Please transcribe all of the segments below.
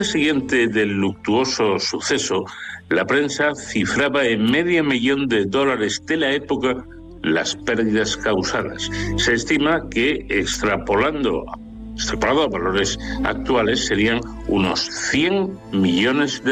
siguiente del luctuoso suceso, la prensa cifraba en $500,000 de la época las pérdidas causadas. Se estima que extrapolado a valores actuales serían unos $100 millones.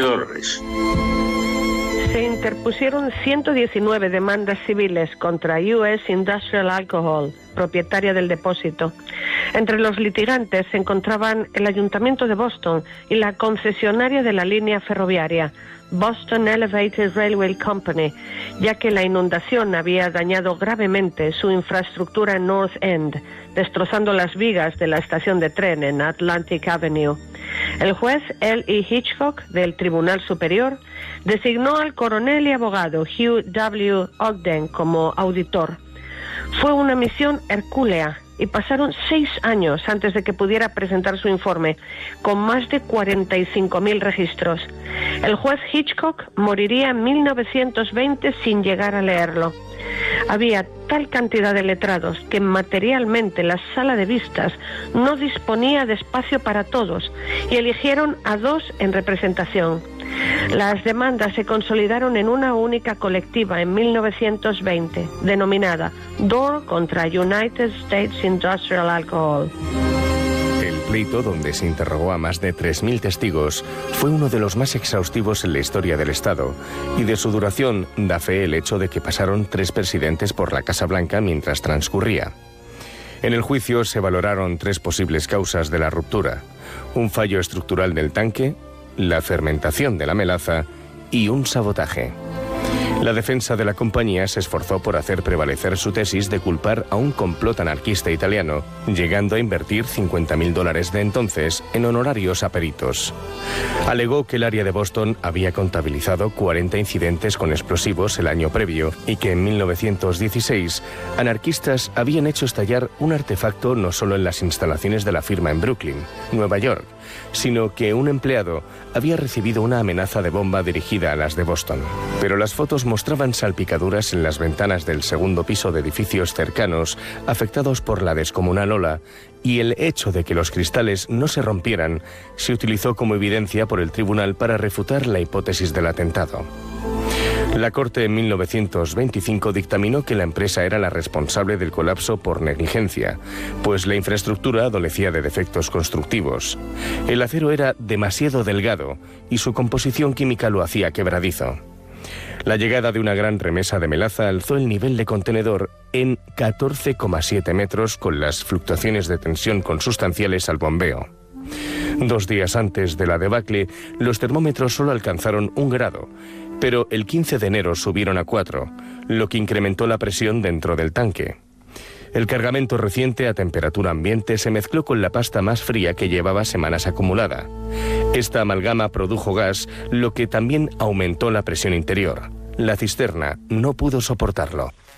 Se interpusieron 119 demandas civiles contra US Industrial Alcohol, propietaria del depósito. Entre los litigantes se encontraban el Ayuntamiento de Boston y la concesionaria de la línea ferroviaria, Boston Elevated Railway Company, ya que la inundación había dañado gravemente su infraestructura en North End, destrozando las vigas de la estación de tren en Atlantic Avenue. El juez L.E. Hitchcock, del Tribunal Superior, designó al coronel y abogado Hugh W. Ogden como auditor. Fue una misión hercúlea y pasaron 6 años antes de que pudiera presentar su informe, con más de 45.000 registros. El juez Hitchcock moriría en 1920 sin llegar a leerlo. Había tal cantidad de letrados que materialmente la sala de vistas no disponía de espacio para todos y eligieron a 2 en representación. Las demandas se consolidaron en una única colectiva en 1920, denominada Doar contra United States Industrial Alcohol. El pleito, donde se interrogó a más de 3.000 testigos, fue uno de los más exhaustivos en la historia del Estado, y de su duración da fe el hecho de que pasaron 3 presidentes por la Casa Blanca mientras transcurría. En el juicio se valoraron 3 posibles causas de la ruptura: un fallo estructural del tanque, la fermentación de la melaza y un sabotaje. La defensa de la compañía se esforzó por hacer prevalecer su tesis de culpar a un complot anarquista italiano, llegando a invertir $50.000 de entonces en honorarios a peritos. Alegó que el área de Boston había contabilizado 40 incidentes con explosivos el año previo y que en 1916 anarquistas habían hecho estallar un artefacto no solo en las instalaciones de la firma en Brooklyn, Nueva York, sino que un empleado había recibido una amenaza de bomba dirigida a las de Boston. Pero las fotos mostraban salpicaduras en las ventanas del segundo piso de edificios cercanos afectados por la descomunal ola, y el hecho de que los cristales no se rompieran se utilizó como evidencia por el tribunal para refutar la hipótesis del atentado. La Corte en 1925 dictaminó que la empresa era la responsable del colapso por negligencia, pues la infraestructura adolecía de defectos constructivos. El acero era demasiado delgado y su composición química lo hacía quebradizo. La llegada de una gran remesa de melaza alzó el nivel de contenedor en 14,7 metros, con las fluctuaciones de tensión consustanciales al bombeo. 2 días antes de la debacle, los termómetros solo alcanzaron 1 grado, pero el 15 de enero subieron a 4, lo que incrementó la presión dentro del tanque. El cargamento reciente a temperatura ambiente se mezcló con la pasta más fría que llevaba semanas acumulada. Esta amalgama produjo gas, lo que también aumentó la presión interior. La cisterna no pudo soportarlo.